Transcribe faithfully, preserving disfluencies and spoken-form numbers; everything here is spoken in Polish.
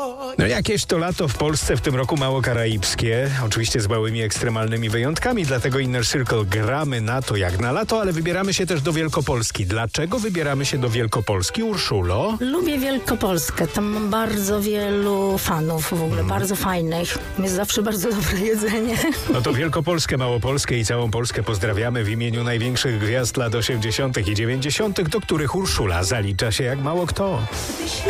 No jakieś to lato w Polsce, w tym roku mało karaibskie, oczywiście z małymi ekstremalnymi wyjątkami, dlatego Inner Circle gramy na to jak na lato, ale wybieramy się też do Wielkopolski. Dlaczego wybieramy się do Wielkopolski, Urszulo? Lubię Wielkopolskę, tam mam bardzo wielu fanów w ogóle, mm. bardzo fajnych. Jest zawsze bardzo dobre jedzenie. No to Wielkopolskę, Małopolskę i całą Polskę pozdrawiamy w imieniu największych gwiazd lat osiemdziesiątych i dziewięćdziesiątych, do których Urszula zalicza się jak mało kto.